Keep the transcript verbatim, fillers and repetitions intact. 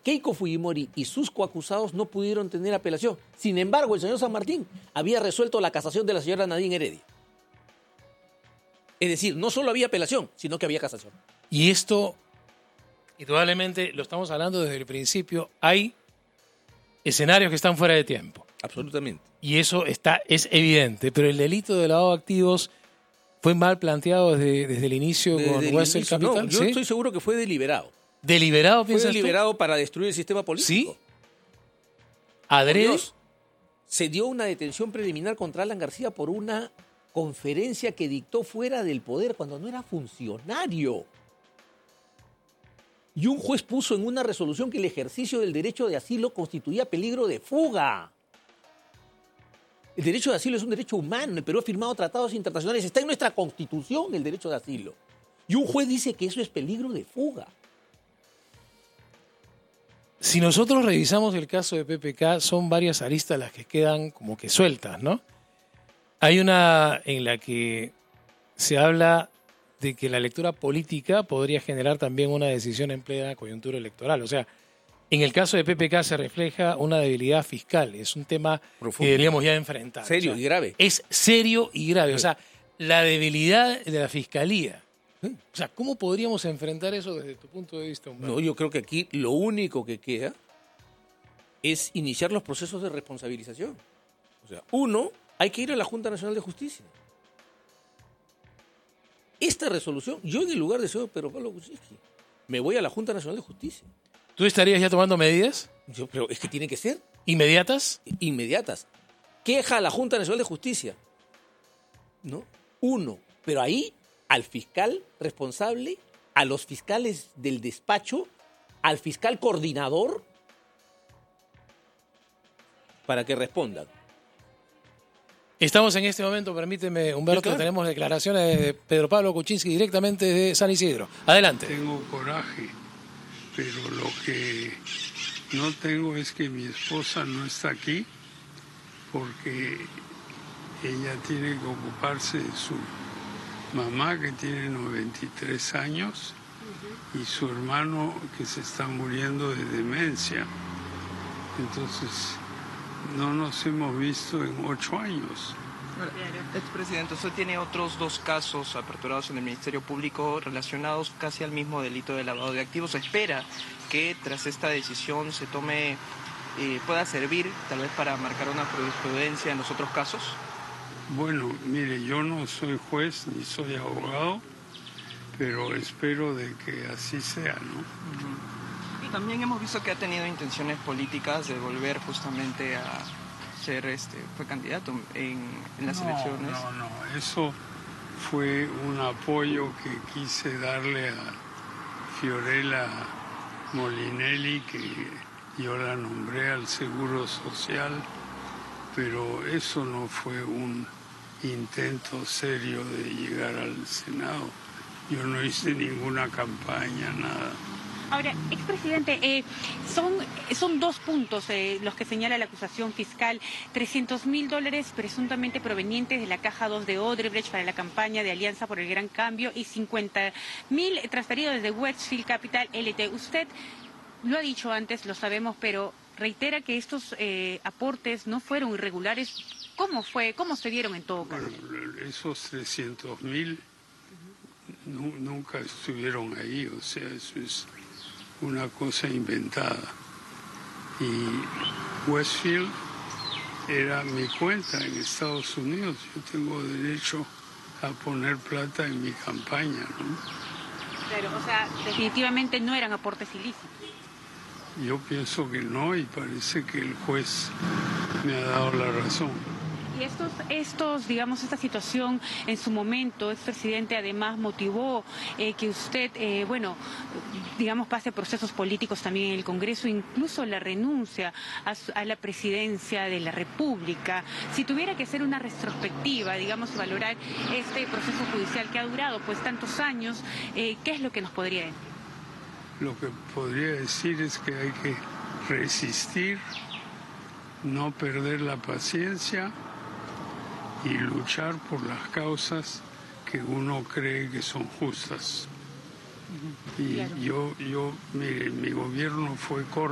Keiko Fujimori y sus coacusados no pudieron tener apelación. Sin embargo, el señor San Martín había resuelto la casación de la señora Nadine Heredia. Es decir, no solo había apelación, sino que había casación. Y esto, indudablemente, lo estamos hablando desde el principio, hay escenarios que están fuera de tiempo. Absolutamente. Y eso está, es evidente, pero el delito de lavado de activos fue mal planteado desde, desde el inicio Desde con el Western inicio, Capital. no, yo ¿Sí? estoy seguro que fue deliberado. ¿Deliberado, Fue piensas deliberado tú? para destruir el sistema político. ¿Sí? ¿Adrede? Por Dios, se dio una detención preliminar contra Alan García por una conferencia que dictó fuera del poder cuando no era funcionario. Y un juez puso en una resolución que el ejercicio del derecho de asilo constituía peligro de fuga. El derecho de asilo es un derecho humano. El Perú ha firmado tratados internacionales. Está en nuestra Constitución el derecho de asilo. Y un juez dice que eso es peligro de fuga. Si nosotros revisamos el caso de P P K, son varias aristas las que quedan como que sueltas, ¿no? Hay una en la que se habla de que la lectura política podría generar también una decisión en plena coyuntura electoral. O sea, en el caso de P P K se refleja una debilidad fiscal. Es un tema Profundo. que deberíamos ya enfrentar. Serio o sea, y grave. Es serio y grave. Sí. O sea, la debilidad de la fiscalía. ¿Sí? O sea, ¿cómo podríamos enfrentar eso desde tu punto de vista, Humberto? No, yo creo que aquí lo único que queda es iniciar los procesos de responsabilización. O sea, uno, hay que ir a la Junta Nacional de Justicia. Esta resolución, yo en el lugar de señor Pedro Pablo Kuczynski, me voy a la Junta Nacional de Justicia. ¿Tú estarías ya tomando medidas? Yo, pero es que tiene que ser. ¿Inmediatas? Inmediatas. Queja a la Junta Nacional de Justicia. ¿No? Uno. Pero ahí, al fiscal responsable, a los fiscales del despacho, al fiscal coordinador, para que respondan. Estamos en este momento, permíteme, Humberto, claro. Tenemos declaraciones de Pedro Pablo Kuczynski directamente de San Isidro. Adelante. Tengo coraje, pero lo que no tengo es que mi esposa no está aquí porque ella tiene que ocuparse de su mamá, que tiene noventa y tres años, uh-huh. y su hermano, que se está muriendo de demencia. Entonces, no nos hemos visto en ocho años. Expresidente, usted tiene otros dos casos aperturados en el Ministerio Público relacionados casi al mismo delito de lavado de activos. ¿Espera que tras esta decisión se tome, eh, pueda servir tal vez para marcar una jurisprudencia en los otros casos? Bueno, mire, yo no soy juez ni soy abogado, pero espero de que así sea, ¿no? Uh-huh. Y también hemos visto que ha tenido intenciones políticas de volver justamente a ser, este, fue candidato en, en las no, elecciones. No, no, eso fue un apoyo que quise darle a Fiorella Molinelli, que yo la nombré al Seguro Social, pero eso no fue un intento serio de llegar al Senado. Yo no hice ninguna campaña, nada. Ahora, expresidente, eh, son, son dos puntos eh, los que señala la acusación fiscal. trescientos mil dólares presuntamente provenientes de la Caja dos de Odebrecht para la campaña de Alianza por el Gran Cambio y cincuenta mil transferidos desde Westfield Capital L T. Usted lo ha dicho antes, lo sabemos, pero reitera que estos eh, aportes no fueron irregulares. ¿Cómo fue? ¿Cómo se dieron en todo caso? Bueno, esos trescientos mil uh-huh. nunca estuvieron ahí, o sea, eso es una cosa inventada. Y Westfield era mi cuenta en Estados Unidos. Yo tengo derecho a poner plata en mi campaña, ¿no? Claro, o sea, definitivamente no eran aportes ilícitos. Yo pienso que no, y parece que el juez me ha dado la razón. Y estos, estos, digamos, esta situación en su momento, expresidente, además motivó eh, que usted, eh, bueno, digamos, pase procesos políticos también en el Congreso, incluso la renuncia a, su, a la presidencia de la República. Si tuviera que hacer una retrospectiva, digamos, valorar este proceso judicial que ha durado pues tantos años, eh, ¿qué es lo que nos podría decir? Lo que podría decir es que hay que resistir, no perder la paciencia y luchar por las causas que uno cree que son justas. Y yo, yo, mire, mi gobierno fue corto.